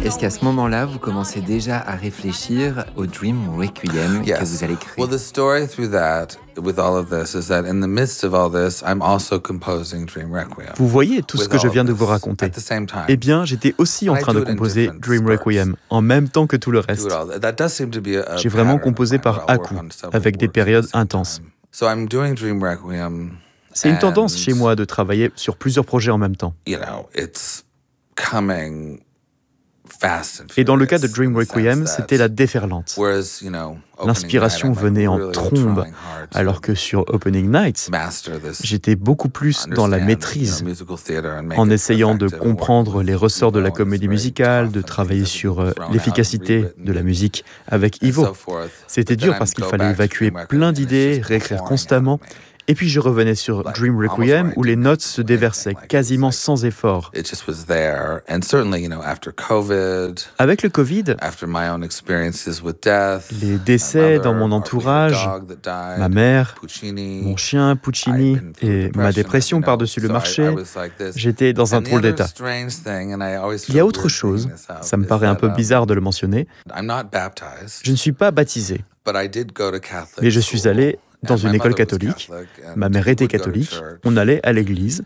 Est-ce qu'à ce moment-là, vous commencez déjà à réfléchir au Dream Requiem que vous allez créer? Well, the story through that, with all of this, is that in the midst of all this, I'm also composing Dream Requiem. Vous voyez tout ce que je viens de vous raconter. At the same time. Eh bien, j'étais aussi en train de composer Dream Requiem en même temps que tout le reste. J'ai vraiment composé par à-coups, avec des périodes intenses. So I'm doing Dream Requiem. C'est une tendance chez moi de travailler sur plusieurs projets en même temps. It's coming fast and Et dans le cas de furious Dream in the sense Requiem, that c'était la déferlante. whereas, L'inspiration Opening Night, venait en I'm really trombe, trying hard to alors que sur Opening Night, master this, j'étais beaucoup plus dans la understand, maîtrise, musical theater and make en it essayant de effective and comprendre work les with ressorts de la Ivo, and comédie it's very musicale, tough de and travailler things have sur been thrown out and l'efficacité rewritten de la and musique avec so Ivo. forth. C'était But then dur I'd parce qu'il go fallait back to évacuer Dream Requiem plein and it's d'idées, just réécrire pouring out constamment. of me. Et puis je revenais sur Dream Requiem où les notes se déversaient quasiment sans effort. It just was there. And certainly, after COVID, Avec le Covid, after my own experiences with death, les décès dans mon our entourage, dog that died, ma mère, Puccini, mon chien Puccini et ma dépression par-dessus le marché, j'étais dans un drôle d'état. Il y a autre chose, ça me paraît un peu bizarre de le mentionner, je ne suis pas baptisé, mais je suis allé dans une école catholique, ma mère était catholique, on allait à l'église.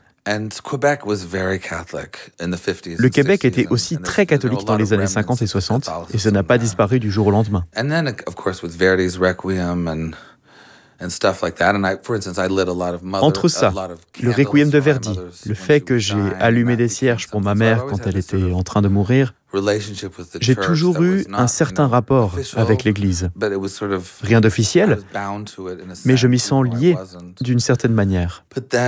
Le Québec était aussi très catholique dans les années 50 et 60, et ça n'a pas disparu du jour au lendemain. Entre ça, le Requiem de Verdi, le fait que j'ai allumé des cierges pour ma mère quand elle était en train de mourir, j'ai toujours eu un certain rapport avec l'Église. Rien d'officiel, mais je m'y sens lié d'une certaine manière.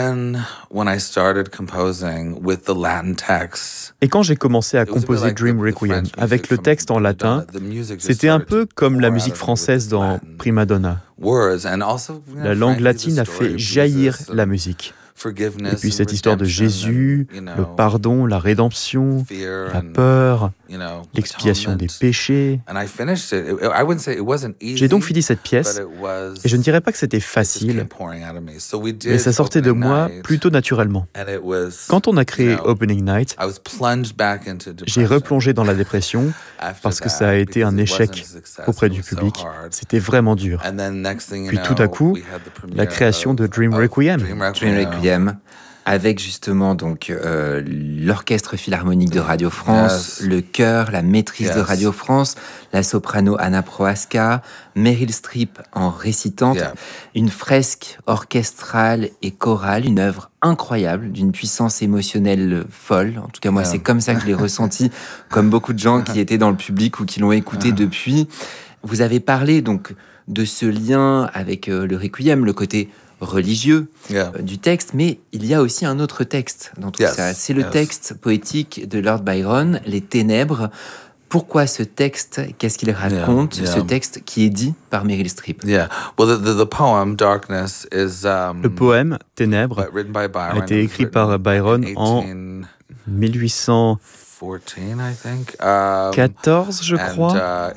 Et quand j'ai commencé à composer Dream Requiem avec le texte en latin, c'était un peu comme la musique française dans Prima Donna. La langue latine a fait jaillir la musique. Et puis cette histoire de Jésus, le pardon, la rédemption, la peur, l'expiation des péchés. J'ai donc fini cette pièce, et je ne dirais pas que c'était facile, mais ça sortait de moi plutôt naturellement. Quand on a créé Opening Night, j'ai replongé dans la dépression, parce que ça a été un échec auprès du public. C'était vraiment dur. Puis tout à coup, la création de Dream Requiem. Dream Requiem, avec justement donc l'Orchestre Philharmonique de Radio France, le chœur, la maîtrise de Radio France, la soprano Anna Prohaska, Meryl Streep en récitante, une fresque orchestrale et chorale, une œuvre incroyable, d'une puissance émotionnelle folle. En tout cas, moi, c'est comme ça que je l'ai ressenti, comme beaucoup de gens qui étaient dans le public ou qui l'ont écouté depuis. Vous avez parlé donc de ce lien avec le Requiem, le côté religieux du texte, mais il y a aussi un autre texte dans tout ça. C'est le texte poétique de Lord Byron, Les Ténèbres. Pourquoi ce texte? Qu'est-ce qu'il raconte, ce texte qui est dit par Meryl Streep? Le poème Ténèbres a été écrit par Byron en 1814, je crois.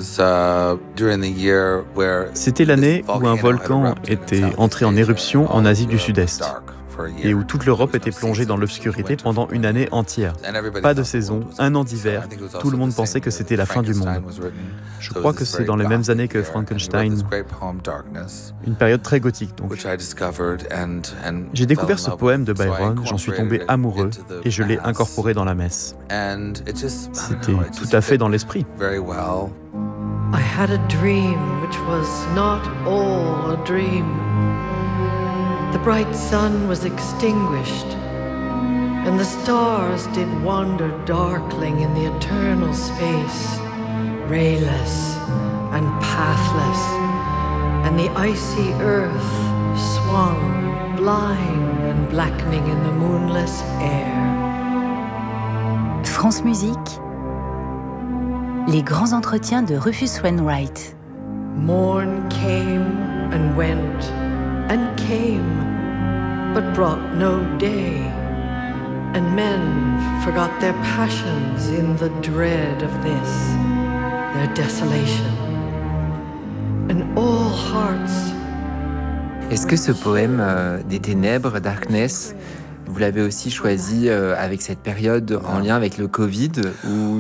C'était l'année où un volcan était entré en éruption en Asie du Sud-Est et où toute l'Europe était plongée dans l'obscurité pendant une année entière. Pas de saison, un an d'hiver, tout le monde pensait que c'était la fin du monde. Je crois que c'est dans les mêmes années que Frankenstein, une période très gothique donc. J'ai découvert ce poème de Byron, j'en suis tombé amoureux et je l'ai incorporé dans la messe. C'était tout à fait dans l'esprit. I had a dream which was not all a dream. The bright sun was extinguished, and the stars did wander darkling in the eternal space, rayless and pathless, and the icy earth swung blind and blackening in the moonless air. France Musique, les grands entretiens de Rufus Wainwright. Morn came and went and came, but brought no day, and men forgot their passions in the dread of this, their desolation, and all hearts. Est-ce que ce poème des Ténèbres, Darkness, Vous l'avez aussi choisi avec cette période en lien avec le Covid où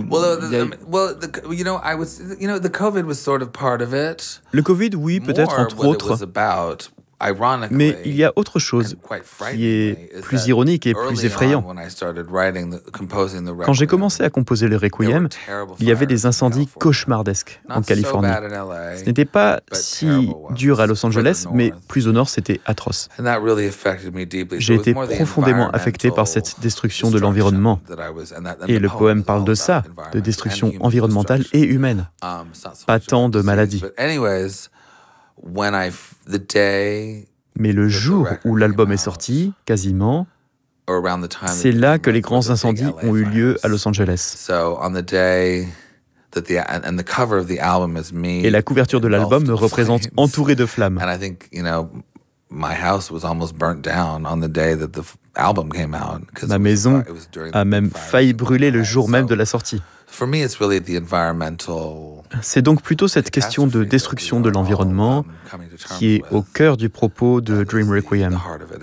the COVID was sort of part of it. Le Covid, oui, peut-être entre autres. Mais il y a autre chose qui est plus ironique et plus effrayant. Quand j'ai commencé à composer le Requiem, il y avait des incendies cauchemardesques en Californie. Ce n'était pas si dur à Los Angeles, mais plus au nord, c'était atroce. J'ai été profondément affecté par cette destruction de l'environnement. Et le poème parle de ça, de destruction environnementale et humaine. Pas tant de maladies. Mais le jour où l'album est sorti, quasiment, c'est là que les grands incendies ont eu lieu à Los Angeles. Et la couverture de l'album me représente entouré de flammes. Ma maison a même failli brûler le jour même de la sortie. C'est donc plutôt cette question de destruction de l'environnement qui est au cœur du propos de Dream Requiem.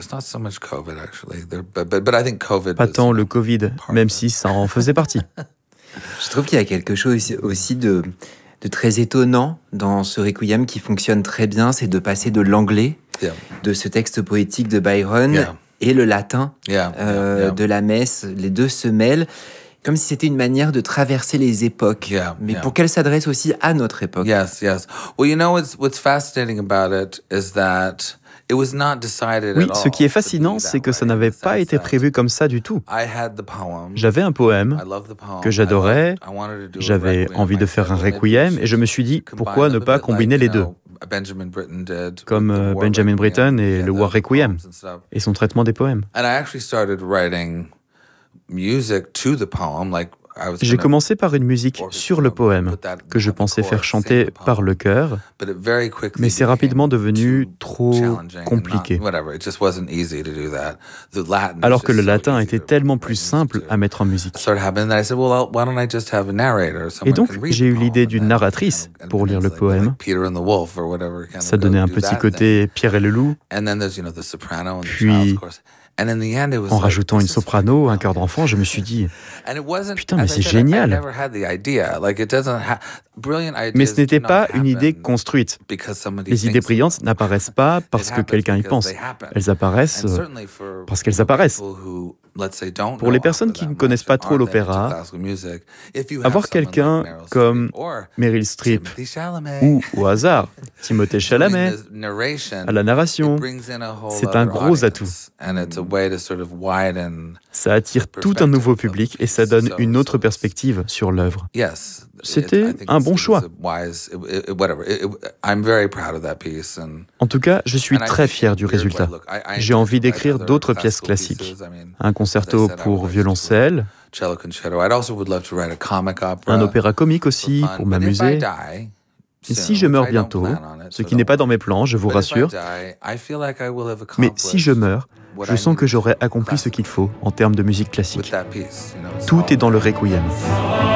Pas tant le Covid, même si ça en faisait partie. Je trouve qu'il y a quelque chose aussi de très étonnant dans ce Requiem qui fonctionne très bien, c'est de passer de l'anglais, de ce texte poétique de Byron, et le latin de la messe. Les deux se mêlent, comme si c'était une manière de traverser les époques, mais pour qu'elle s'adresse aussi à notre époque. Yes. Well, you know what's fascinating about it is that it was not decided Oui, ce qui est fascinant, c'est que ça n'avait pas été prévu comme ça du tout. J'avais un poème que j'adorais, j'avais envie de faire un requiem, et je me suis dit, pourquoi ne pas combiner les deux ? Comme Benjamin Britten et le War Requiem, et son traitement des poèmes. J'ai commencé par une musique sur le poème que je pensais faire chanter par le chœur, mais c'est rapidement devenu trop compliqué. Alors que le latin était tellement plus simple à mettre en musique. Et donc, j'ai eu l'idée d'une narratrice pour lire le poème. Ça donnait un petit côté Pierre et le loup. Puis, en rajoutant une soprano, un chœur d'enfant, je me suis dit « Putain, mais c'est génial !» Mais ce n'était pas une idée construite. Les idées brillantes n'apparaissent pas parce que quelqu'un y pense. Elles apparaissent parce qu'elles apparaissent. Pour les personnes qui ne connaissent pas trop l'opéra, avoir quelqu'un comme Meryl Streep ou, au hasard, Timothée Chalamet à la narration, c'est un gros atout. Ça attire tout un nouveau public et ça donne une autre perspective sur l'œuvre. C'était un bon choix. En tout cas, je suis très fier du résultat. J'ai envie d'écrire d'autres pièces classiques. Un concerto pour violoncelle, un opéra comique aussi, pour m'amuser. Et si je meurs bientôt, ce qui n'est pas dans mes plans, je vous rassure, mais si je meurs, je sens que j'aurai accompli ce qu'il faut en termes de musique classique. Tout est dans le Requiem.